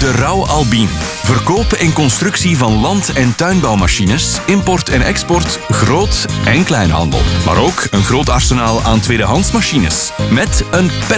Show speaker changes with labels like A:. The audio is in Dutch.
A: De Rauw Albin. Verkoop en constructie van land- en tuinbouwmachines, import en export, groot- en kleinhandel. Maar ook een groot arsenaal aan tweedehands machines. Met een